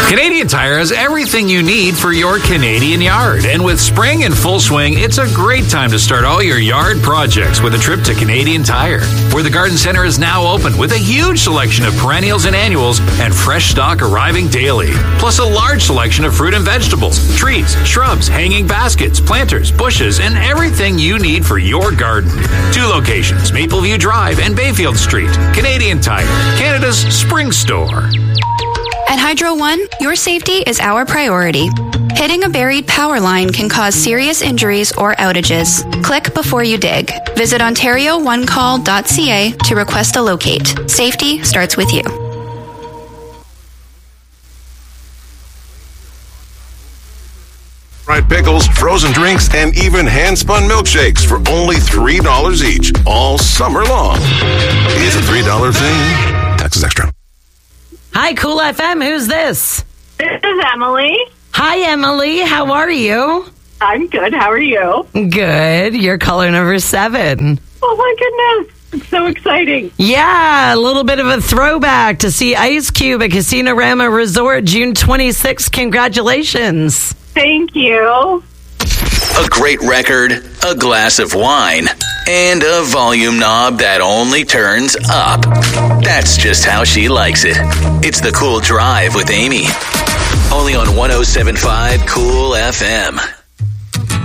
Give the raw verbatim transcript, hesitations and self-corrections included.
Canadian Tire has everything you need for your Canadian yard. And with spring in full swing, it's a great time to start all your yard projects with a trip to Canadian Tire, where the garden center is now open with a huge selection of perennials and annuals and fresh stock arriving daily. Plus a large selection of fruit and vegetables, trees, shrubs, hanging baskets, planters, bushes, and everything you need for your garden. Two locations, Mapleview Drive and Bayfield Street. Canadian Tire, Canada's spring store. At Hydro One, your safety is our priority. Hitting a buried power line can cause serious injuries or outages. Click before you dig. Visit ontario one call dot c a to request a locate. Safety starts with you. Fried pickles, frozen drinks, and even hand-spun milkshakes for only three dollars each, all summer long. It's a three dollar thing. Taxes extra. Hi, Cool F M. Who's this? This is Emily. Hi, Emily. How are you? I'm good. How are you? Good. You're caller number seven. Oh, my goodness. It's so exciting. Yeah, a little bit of a throwback to see Ice Cube at Casino-Rama Resort June twenty-sixth. Congratulations. Thank you. A great record, a glass of wine, and a volume knob that only turns up. That's just how she likes it. It's the Cool Drive with Amy. Only on one oh seven point five Cool F M.